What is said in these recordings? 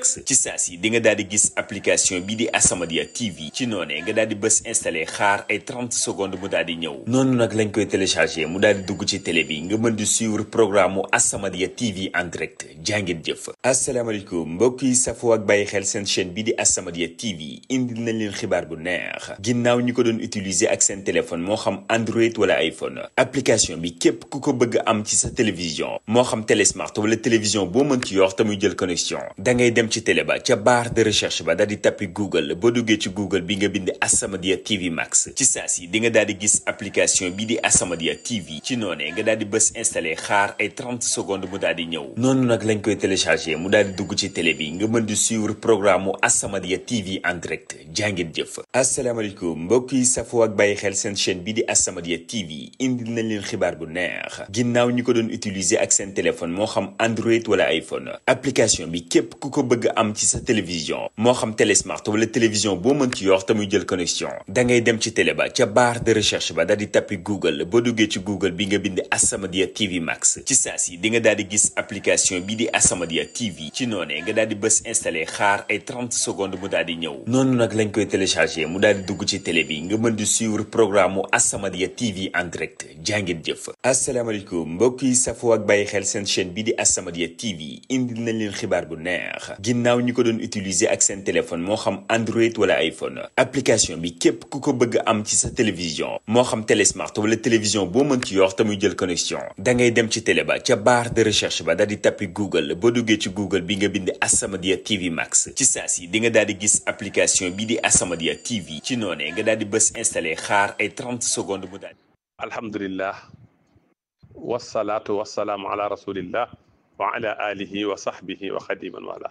Max ci saa si di nga daal di gis application bi di As-Samadiyya TV ci noonee nga daal di bës installé xaar ay 30 secondes mu daal di ñëw noonu nag lañ koy téléchargé mu daal di dugg ci télé bi nga mën di suivre programme mu As-Samadiyya TV en direct jàngeen jëf. asalaamaaleykum mbokk yi safoo ak bàyyi xel seen chaîne bi di As-Samadiyya TV indil nañ leen xibaar bu neex ginnaaw ñi ko doon utiliser ak seen téléphone moo xam Android wala iPhone application bi képp ku ko bëgg am ci sa télévision moo xam télé smart wala télévision boo mën ci yor te muy jël connexion da ngay dem ci télé ba ca barre de recherche ba daal di tappi Google boo duggee ci Google bi nga bind As-Samadiyya TV Max ci saa si di nga daal di gis application bi di As-Samadiyya TV ci noonee nga daal di bës installé xaar ay 30 secondes mu daal di ñëw noonu nag lañ koy téléchargé mu daal di dugg ci télé bi nga mën di suivre programme mu As-Samadiyya TV en direct jàngeen jëf. asalaamaaleykum mbokk yi safoo ak bàyyi xel seen chaîne bi di As-Samadiyya TV indil nañ leen xibaar bu neex ginnaaw ñi ko doon utiliser ak seen téléphone moo xam Android wala iPhone application bi képp ku ko bëgg am ci sa télévision moo xam télé smart wala télévision boo mën ci yor te muy jël connexion da ngay dem ci télé ba ca barre de recherche ba daal di tappi Google boo duggee ci Google bi nga bind As-Samadiyya TV Max ci saa si di nga daal di gis application bi di As-Samadiyya TV ci noonee nga daal di bës installé xaar ay 30 secondes mu daal di ñëw noonu nag lañ koy téléchargé mu daal di dugg ci télé bi nga mën di suivre programme mu As-Samadiyya TV en direct jàngeen jëf. asalaamaaleykum mbokk yi safoo ak bàyyi xel seen chaîne bi di As-Samadiyya TV indil nañ leen xibaar bu neex ginnaaw ñi ko doon utiliser ak seen téléphone moo xam Android wala iPhone application bi képp ku ko bëgg am ci sa télévision moo xam télé smart wala télévision boo mën ci yor te muy jël connexion da ngay dem ci télé ba ca barre de recherche ba daal di tappi Google boo duggee ci Google bi nga bind As-Samadiyya TV Max ci saa si di nga daal di gis application bi di As-Samadiyya TV ci noonee nga daal di bës installé xaar ay 30 secondes mu daal. alhamdulillah wasalaatu wasalaamu ala rasulillah wa ala alihi wa sahbihi wa xadiman wala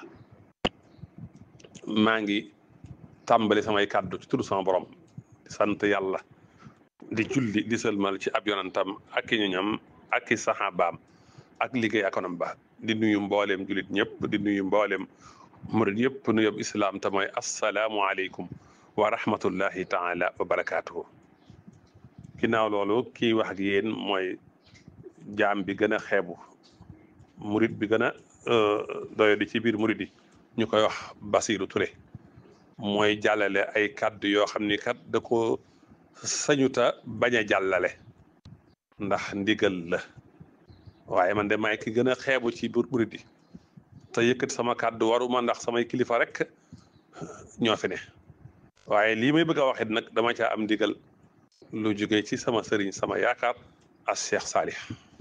maa ngi tàmbali samay kàddu ci tudd sama borom di sant yàlla di julli di sëlmal ci ab yonantam ak i ñoñam ak i saxaabaam ak liggéey akonam ba di nuyu mbooleem jullit ñëpp di nuyu mbooleem murid yëpp nu yob islaam te mooy assalaamu aleykum wa rahmatullahi taala wa barakaatuhu ginnaaw loolu kii wax ak yéen mooy jaam bi gën a xeebu murid bi gën a doyo di ci biir murid yi ñu koy wax Basiru Ture mooy jàllale ay kàddu yoo xam ni kat da ko sañuta bañ a jàllale ndax ndigal la waaye man de maay ki gën a xeebu ci biir murid yi te yëkkati sama kàddu waruma ndax samay kilifa rek ñoo fi ne waaye lii may bëgg a waxit nag dama caa am ndigal lu jógee ci sama sëriñ sama yaakaar as Cheikh Salih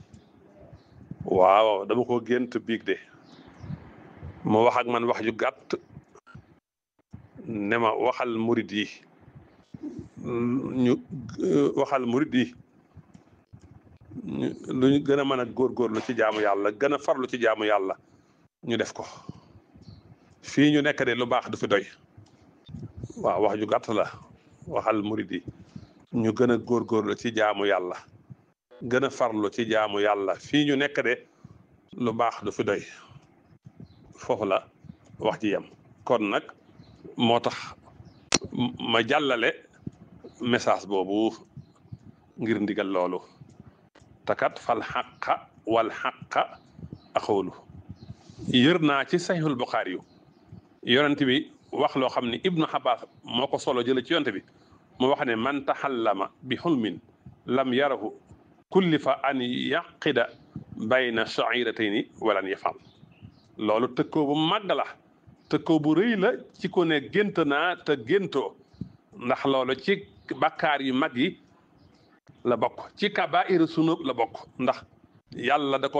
waaw dama ko gént biig de mu wax ak man wax ju gàtt ne ma waxal murid yi ñu waxal murid yi lu ñu gën a mën a góorgóorlu ci jaamu yàlla gën a farlu ci jaamu yàlla ñu def ko fii ñu nekk de lu baax du fi doy waaw wax ju gàtt la waxal murid yi ñu gën a góorgóorlu ci jaamu yàlla gën a farlu ci jaamu yàlla fii ñu nekk de lu baax du fi doy foofu la wax ji yem kon nag moo tax ma jàllale message boobu ngir ndigal loolu takat fal xaqa wal xaqa axoolu yër naa ci saxiixul Buxaari yu yonent bi wax loo xam ne Ibnu Abbas moo ko solo jële ci yonent bi mu wax ne man taxallama bi xulmin lam yarahu kullifa an yaqida bayna sha'iratayni walan yafal loolu tëkkoo bu màgg la tëkkoo bu rëy la ci ko ne gént naa te géntoo ndax loolu ci bakkaar yu mag yi la bokk ci kabaa'iru sunub la bokk ndax yàlla da ko